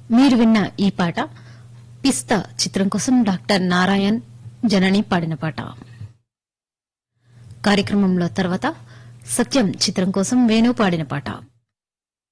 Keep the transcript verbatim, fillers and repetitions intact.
మీరు విన్న ఈ పాట పిస్తా చిత్రం కోసం డాక్టర్ నారాయణ్ జనని పాడిన పాట. కార్యక్రమంలో తర్వాత సత్యం చిత్రం కోసం వేణు పాడిన పాట.